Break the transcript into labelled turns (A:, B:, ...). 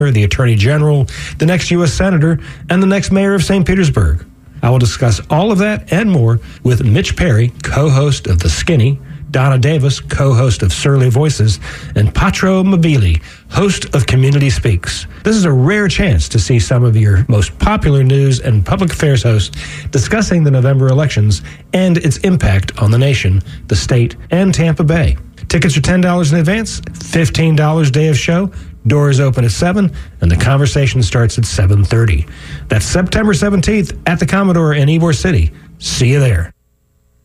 A: the Attorney General, the next U.S. Senator, and the next Mayor of St. Petersburg. I will discuss all of that and more with Mitch Perry, co-host of The Skinny, Donna Davis, co-host of Surly Voices, and Patro Mobili, host of Community Speaks. This is a rare chance to see some of your most popular news and public affairs hosts discussing the November elections and its impact on the nation, the state, and Tampa Bay. Tickets are $10 in advance, $15 day of show. Doors open at 7, and the conversation starts at 7:30. That's September 17th at the Commodore in Ybor City. See you there.